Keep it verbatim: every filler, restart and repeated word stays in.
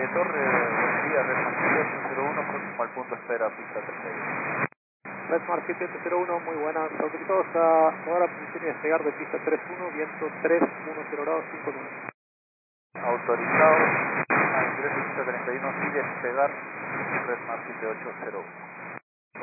Eh, Torre, buenos días, Redmar siete ocho cero uno, próximo al punto espera, pista treinta y uno. Redmar siete ocho cero uno, muy buenas. Autorizados a ahora posición y despegar de pista treinta y uno, viento tres uno cero grados cinco nueve. Autorizado a ingreso pista treinta y uno y despegar Redmar siete ocho cero uno.